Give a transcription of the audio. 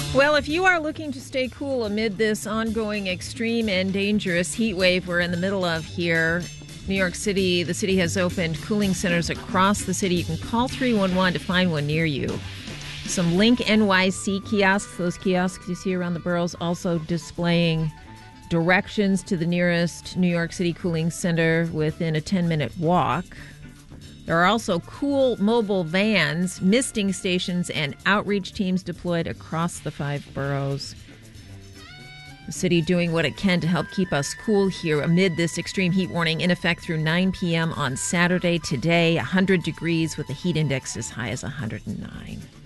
Well, if you are looking to stay cool amid this ongoing extreme and dangerous heat wave we're in the middle of here, New York City, the city has opened cooling centers across the city. You can call 311 to find one near you. Some Link NYC kiosks, those kiosks you see around the boroughs, also displaying directions to the nearest New York City cooling center within a 10-minute walk. There are also cool mobile vans, misting stations, and outreach teams deployed across the 5 boroughs. The city doing what it can to help keep us cool here amid this extreme heat warning in effect through 9 p.m. on Saturday. Today, 100 degrees with a heat index as high as 109.